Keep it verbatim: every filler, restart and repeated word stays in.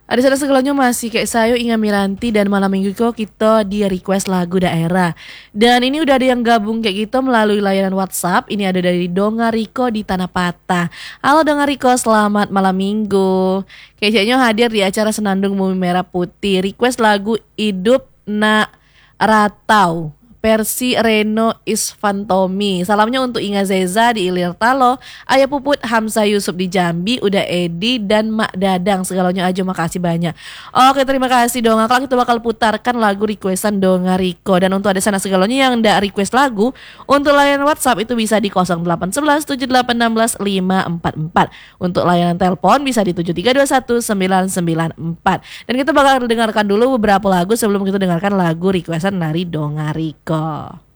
Ada sana segalanya masih kayak Sayo Inga Miranti dan malam minggu kok kita di request lagu daerah. Dan ini udah ada yang gabung kayak gitu melalui layanan WhatsApp. Ini ada dari Donga Riko di Tanah Patah. Halo Donga Riko, selamat malam minggu. Kayaknya hadir di acara Senandung Bumi Merah Putih. Request lagu Hidup Na Ratau versi Reno Isfantomi. Salamnya untuk Inga Zeza di Ilir Talo, Ayah Puput Hamzah Yusuf di Jambi, Uda Edi dan Mak Dadang. Segalanya aja makasih banyak. Oke, terima kasih Donga. Kalau kita bakal putarkan lagu requestan Donga Riko. Dan untuk ada sana segalanya yang ndak request lagu, untuk layanan WhatsApp itu bisa di nol delapan satu satu tujuh delapan satu enam lima empat empat. Untuk layanan telepon bisa di tujuh tiga dua satu sembilan sembilan empat. Dan kita bakal dengarkan dulu beberapa lagu sebelum kita dengarkan lagu requestan dari Donga Riko.